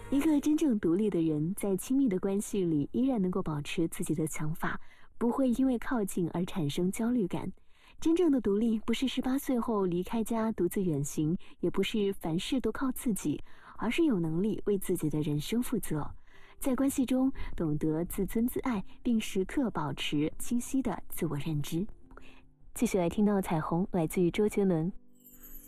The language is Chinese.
一个真正独立的人，在亲密的关系里依然能够保持自己的想法，不会因为靠近而产生焦虑感。真正的独立，不是18岁后离开家独自远行，也不是凡事都靠自己，而是有能力为自己的人生负责。在关系中，懂得自尊自爱，并时刻保持清晰的自我认知。继续来听到彩虹，来自于周杰伦。